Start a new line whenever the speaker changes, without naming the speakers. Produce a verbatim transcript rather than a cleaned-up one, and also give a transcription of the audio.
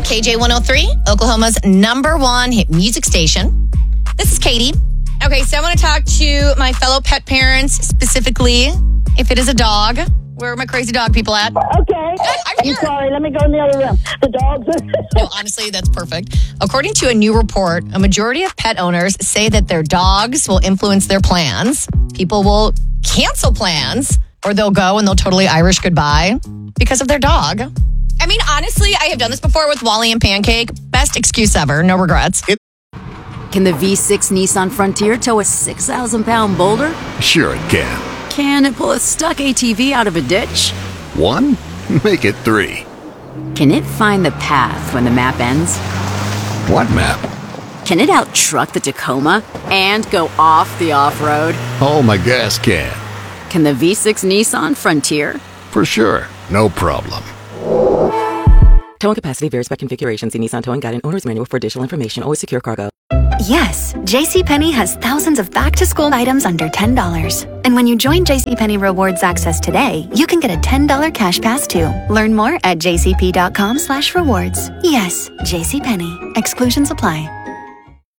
K J one oh three, Oklahoma's number one hit music station. This is Katie. Okay, so I want to talk to my fellow pet parents, specifically if it is a dog. Where are my crazy dog people at?
Okay.
I'm here.
I'm sorry. Let me go in the other room. The dogs are...
No, honestly, that's perfect. According to a new report, a majority of pet owners say that their dogs will influence their plans. People will cancel plans, or they'll go and they'll totally Irish goodbye because of their dog. I mean, honestly, I have done this before with Wally and Pancake. Best excuse ever. No regrets.
Can the V six Nissan Frontier tow a six thousand pound boulder?
Sure it can.
Can it pull a stuck A T V out of a ditch?
One? Make it three.
Can it find the path when the map ends?
What map?
Can it out-truck the Tacoma and go off the off-road?
Oh, my gas can.
Can the V six Nissan Frontier?
For sure. No problem.
Towing capacity varies by configuration. See Nissan Towing Guide and Owner's Manual for additional information. Always secure cargo.
Yes, JCPenney has thousands of back-to-school items under ten dollars. And when you join JCPenney Rewards Access today, you can get a ten dollars cash pass too. Learn more at jcp.com slash rewards. Yes, JCPenney. Exclusions apply.